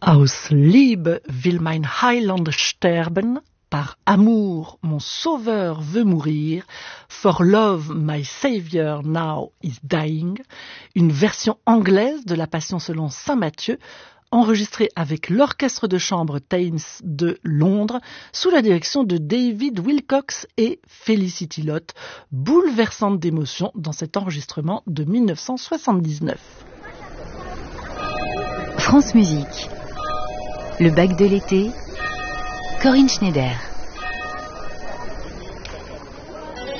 Aus Liebe will mein Heiland sterben, par amour mon sauveur veut mourir, for love my savior now is dying, une version anglaise de la Passion selon saint Matthieu, enregistrée avec l'orchestre de chambre Thames de Londres, sous la direction de David Wilcox et Felicity Lott, bouleversante d'émotion dans cet enregistrement de 1979. France Musique. Le bac de l'été, Corinne Schneider.